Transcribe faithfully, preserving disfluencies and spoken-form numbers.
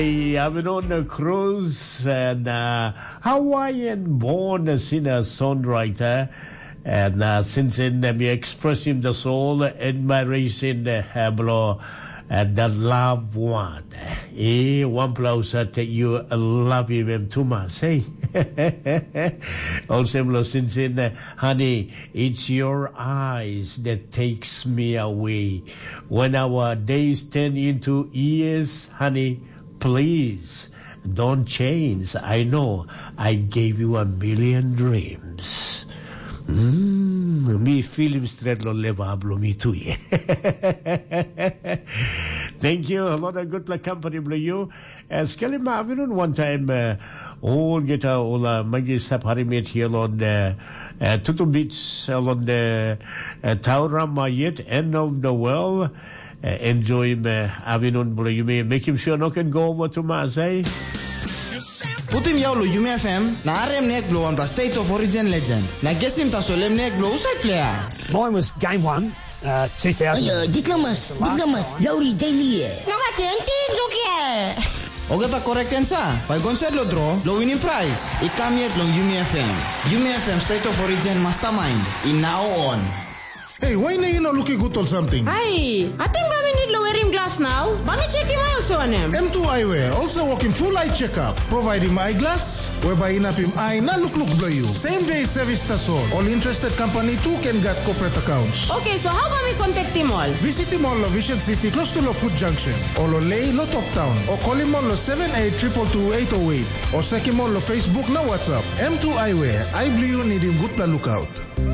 I've been on a cruise and uh, Hawaiian born a singer songwriter. And uh, since then, uh, me express him the soul admiration the hablo and the love one. Eh, one plus that you love him too much. Hey, also since then, uh, honey, it's your eyes that takes me away. When our days turn into years, honey, please don't change. I know I gave you a million dreams. Mm, me film straight lo levablo me too. Thank you. A lot of good play company blue you. As Kelly Marvin one time, uh, all get a all uh, magi step harimate here on uh, uh, Tutu Beach on the uh, Taurama yet end of the world. Uh, enjoy him, uh, Avinun blue you may make him sure no can go over to Masai. Putim yaulu Yume F M na R M nek blow on the State of Origin legend. Na gesim ta solem nek blow usai player. Mine was game one, uh, two thousand. Ayo, diklemas, diklemas, Lauri Daily. Nonga tenti lukia. Ogata correct answer. By concert lo draw, lo winning prize. I come yet long Yume F M. Yume F M State of Origin mastermind. In now on. Hey, why are you not looking good or something? Hi, I think Bami need lower him glass now. Bami check him also on him. M two Eyewear also working full eye checkup, providing eyeglass, whereby in up him eye na look look blow you. Same day service tasol. All interested company too can get corporate accounts. Okay, so how Bami contact him all? Visit him on Vision City close to Lo Food Junction, or Lo Lay Lo Top Town, or call him on Lo seven eight two two two eight oh eight, or check him on Lo Facebook na WhatsApp. M two Eyewear, I blue you need him good to look out.